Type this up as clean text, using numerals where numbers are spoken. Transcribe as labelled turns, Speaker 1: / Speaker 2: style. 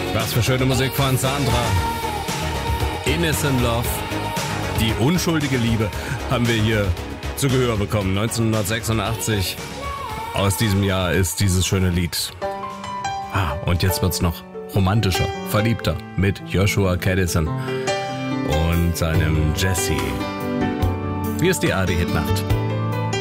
Speaker 1: Was für schöne Musik von Sandra. Innocent Love. Die unschuldige Liebe haben wir hier zu Gehör bekommen. 1986. Aus diesem Jahr ist dieses schöne Lied. Und jetzt wird's noch romantischer, verliebter mit Joshua Kadison und seinem Jesse. Hier ist die ARD Hitnacht.